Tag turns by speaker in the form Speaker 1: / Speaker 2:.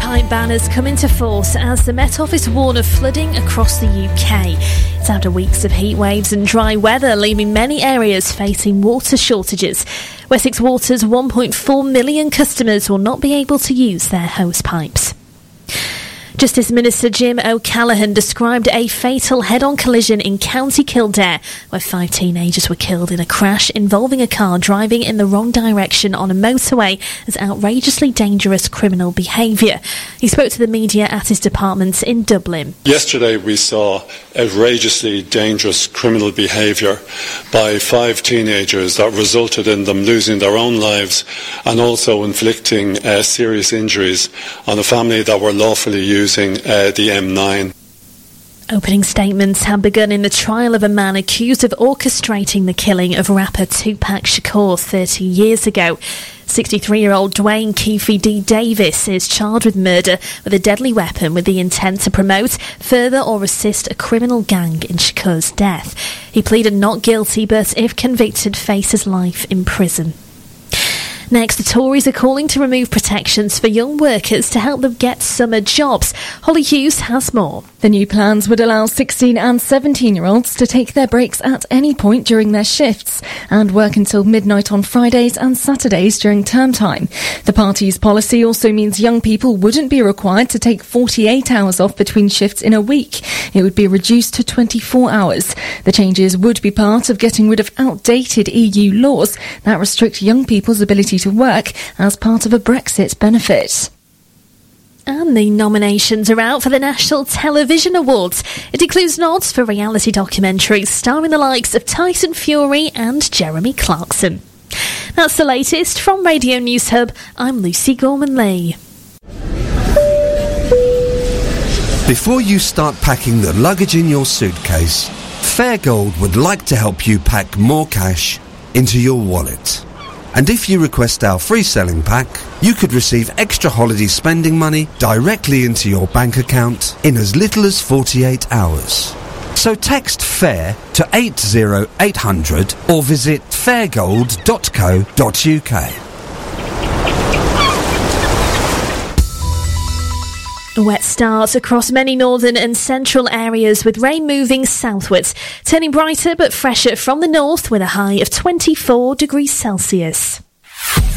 Speaker 1: pipe banners come into force as the Met Office warn of flooding across the UK. It's after weeks of heat waves and dry weather, leaving many areas facing water shortages. Wessex Water's 1.4 million customers will not be able to use their hose pipes. Justice Minister Jim O'Callaghan described a fatal head-on collision in County Kildare, where 5 teenagers were killed in a crash involving a car driving in the wrong direction on a motorway as outrageously dangerous criminal behaviour. He spoke to the media at his department in Dublin.
Speaker 2: Yesterday we saw outrageously dangerous criminal behaviour by 5 teenagers that resulted in them losing their own lives and also inflicting serious injuries on a family that were lawfully using the M9.
Speaker 1: Opening statements have begun in the trial of a man accused of orchestrating the killing of rapper Tupac Shakur 30 years ago. 63-year-old Dwayne Keefe D. Davis is charged with murder with a deadly weapon with the intent to promote, further or assist a criminal gang in Shakur's death. He pleaded not guilty, but if convicted, faces life in prison. Next, the Tories are calling to remove protections for young workers to help them get summer jobs. Holly Hughes has more.
Speaker 3: The new plans would allow 16 and 17-year-olds to take their breaks at any point during their shifts and work until midnight on Fridays and Saturdays during term time. The party's policy also means young people wouldn't be required to take 48 hours off between shifts in a week. It would be reduced to 24 hours. The changes would be part of getting rid of outdated EU laws that restrict young people's ability to work as part of a Brexit benefit.
Speaker 1: And the nominations are out for the National Television Awards. It includes nods for reality documentaries starring the likes of Tyson Fury and Jeremy Clarkson. That's the latest from Radio News Hub. I'm Lucy Gorman-Lee.
Speaker 4: Before you start packing the luggage in your suitcase, Fairgold would like to help you pack more cash into your wallet. And if you request our free selling pack, you could receive extra holiday spending money directly into your bank account in as little as 48 hours. So text FAIR to 80800 or visit fairgold.co.uk.
Speaker 1: A wet start across many northern and central areas with rain moving southwards, turning brighter but fresher from the north with a high of 24 degrees Celsius.